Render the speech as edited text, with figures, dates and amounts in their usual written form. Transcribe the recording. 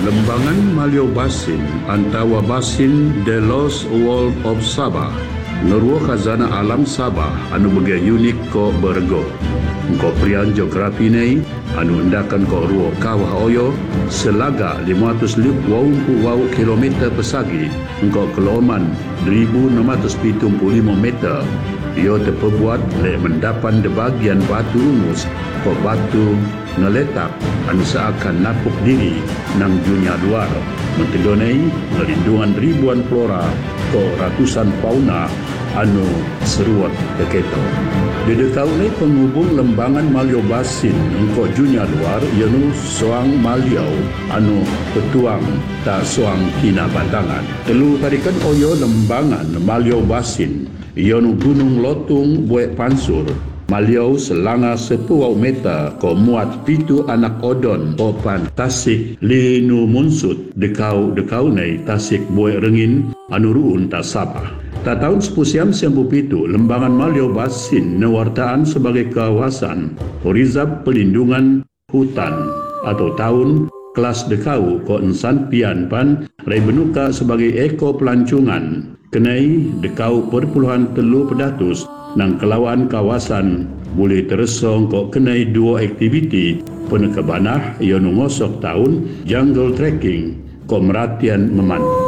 lembangan Maliau Basin antawa Basin de los World of Sabah ngeruah khazanah alam Sabah anu bagian unik ko bergo. Ko prian geografi ni anu hendakan ko ruah kawah oyo selaga 520 km persegi ko keloman 1675 meter. Ia terperbuat oleh mendapan de bagian batu ungus ko batu ngeletak anu seakan napuk diri nang dunia luar. Mentedonai ngelindungan ribuan flora ko ratusan fauna anu seruat keketo. Dedekau ni penghubung lembangan Maliau Basin engko dunia luar ianu soang Maliau anu petuang tak soang kina batangan. Telu tarikan oyo lembangan Maliau Basin ianu Gunung Lotung Buek Pansur Maliau selanga 10 meter ko muat pitu anak odon opan tasik linu munsut dekau nei tasik Buek Rengin anu ruun tak Sabah. Ta tahun 1997 lembangan Maliau Basin newartaan sebagai kawasan Horizab Pelindungan Hutan atau tahun kelas dekau ko ensan pian pan rai benuka sebagai eko pelancongan kenai dekau perpuluhan telu pedatus nang kelawan kawasan boleh teresong ko kenai dua aktiviti penekabanah ianu ngosok tahun jungle trekking ko meratian meman.